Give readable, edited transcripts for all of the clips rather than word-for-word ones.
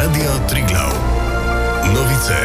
Radio Triglav. Novice.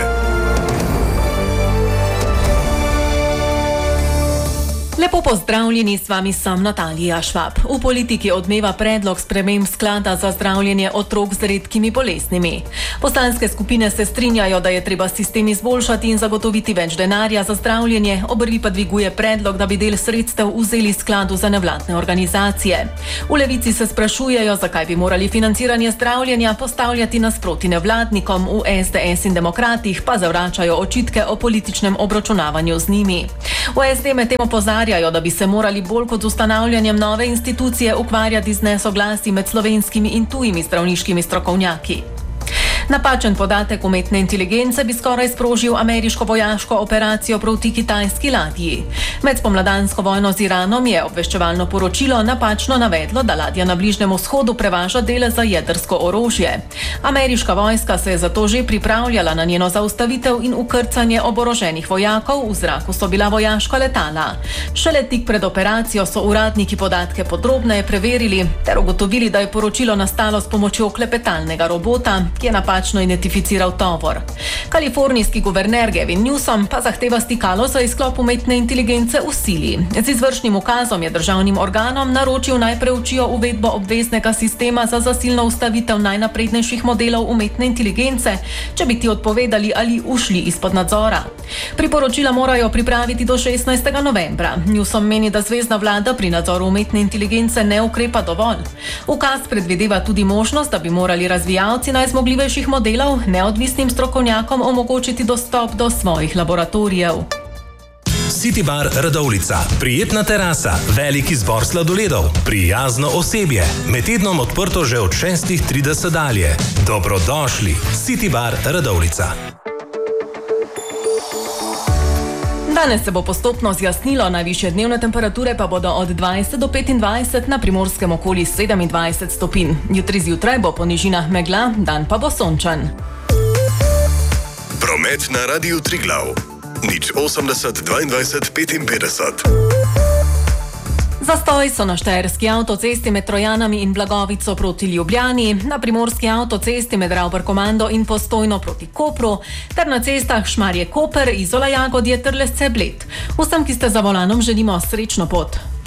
Lepo pozdravljeni, s vami sem Natalija Švab. V politiki odmeva predlog sprememb sklada za zdravljenje otrok z redkimi boleznimi. Poslanske skupine se strinjajo, da je treba sistem izboljšati in zagotoviti več denarja za zdravljenje, obrvi pa dviguje predlog, da bi del sredstev vzeli skladu za nevladne organizacije. V Levici se sprašujejo, zakaj bi morali financiranje zdravljenja postavljati nasproti nevladnikom, v SDS in demokratih pa zavračajo očitke o političnem obračunavanju z njimi. V SD medtem opozarjajo, da bi se morali bolj kot z ustanavljanjem nove institucije ukvarjati z nesoglasji med slovenskimi in tujimi zdravniškimi strokovnjaki. Napačen podatek umetne inteligence bi skoraj sprožil ameriško vojaško operacijo proti kitajski ladji. Med spomladansko vojno z Iranom je obveščevalno poročilo napačno navedlo, da ladja na Bližnjem vzhodu prevaža dele za jedrsko orožje. Ameriška vojska se je zato že pripravljala na njeno zaustavitev in ukrcanje oboroženih vojakov, v zraku so bila vojaška letala. Šele tik pred operacijo so uradniki podatke podrobneje preverili ter ugotovili, da je poročilo nastalo s pomočjo klepetalnega robota, ki je napačno identificiral tovor. Kalifornijski guverner Gavin Newsom pa zahteva stikalo za izklop umetne inteligence v sili. Z izvršnim ukazom je državnim organom naročil naj preučijo uvedbo obveznega sistema za zasilno ustavitev najnaprednejših modelov umetne inteligence, če bi ti odpovedali ali ušli izpod nadzora. Priporočila morajo pripraviti do 16. novembra. Newsom meni, da zvezna vlada pri nadzoru umetne inteligence ne ukrepa dovolj. Ukaz predvideva tudi možnost, da bi morali razvijalci najzmogljivejših modelov neodvisnim strokovnjakom omogočiti dostop do svojih laboratorijev. City Bar Radovljica. Prijetna terasa, velik izbor sladoledov, prijazno osebje. Med tednom odprto že od 6:30 dalje. Dobrodošli. City Bar Radovljica. Danes se bo postopno zjasnilo, najvišje dnevne temperature pa bodo od 20 do 25, na Primorskem okoli 27 stopinj. Jutri zjutraj bo po nižinah megla, dan pa bo sončen. Promet na Radiu Triglav. 080 22 55. Zastoj so na štajerski avtocesti med Trojanami in Blagovico proti Ljubljani, na primorski avtocesti med Ravbarkomando in Postojno proti Kopru, ter na cestah Šmarje-Koper, Izola-Jagodje ter Lesce-Bled. Vsem, ki ste za volanom, želimo srečno pot.